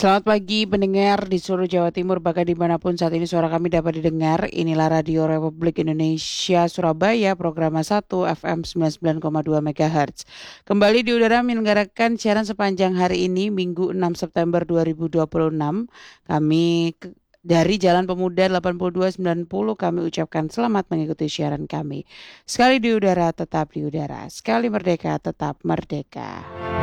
Selamat pagi pendengar di seluruh Jawa Timur, bahkan dimanapun saat ini suara kami dapat didengar. Inilah Radio Republik Indonesia Surabaya, program 1 FM 99,2 MHz. Kembali di udara menyelenggarakan siaran sepanjang hari ini, Minggu 6 September 2026. Dari Jalan Pemuda 8290 kami ucapkan selamat mengikuti siaran kami. Sekali di udara, tetap di udara. Sekali merdeka, tetap merdeka.